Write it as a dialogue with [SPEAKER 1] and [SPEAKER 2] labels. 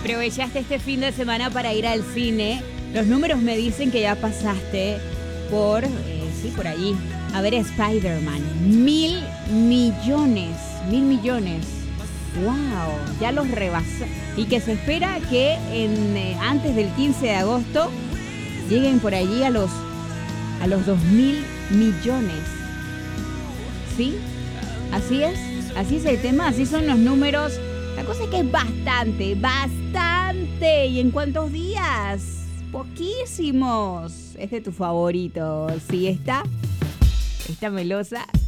[SPEAKER 1] Aprovechaste este fin de semana para ir al cine. Los números me dicen que ya pasaste por, por allí, a ver Spider-Man. 1.000 millones. 1.000 millones. ¡Wow! Ya los rebasó. Y que se espera que antes del 15 de agosto lleguen por allí a los 2.000 millones. ¿Sí? Así es. Así es el tema. Así son los números. La cosa es que es bastante. ¿Y en cuántos días? Poquísimos. Es de tu favorito. Sí, está melosa.